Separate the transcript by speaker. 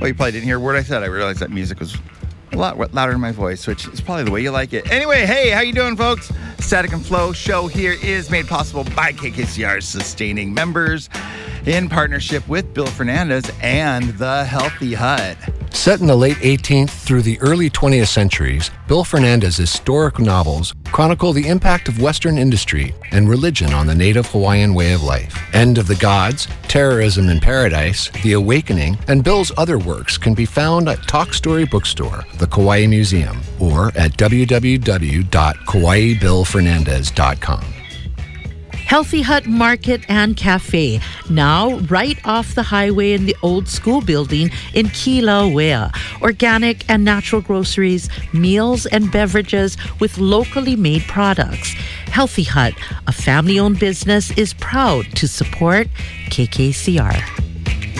Speaker 1: Well, you probably didn't hear a word I said. I realized that music was a lot louder in my voice, which is probably the way you like it. Anyway, hey, how you doing, folks? Static and Flow show here is made possible by KKCR's sustaining members in partnership with Bill Fernandez and the Healthy Hut.
Speaker 2: Set in the late 18th through the early 20th centuries, Bill Fernandez's historic novels chronicle the impact of Western industry and religion on the native Hawaiian way of life. End of the Gods, Terrorism in Paradise, The Awakening, and Bill's other works can be found at Talk Story Bookstore, the Kauai Museum, or at www.kawaibillfernandez.com.
Speaker 3: Healthy Hut Market and Cafe, now right off the highway in the old school building in Kilauea. Organic and natural groceries, meals and beverages with locally made products. Healthy Hut, a family-owned business, is proud to support KKCR.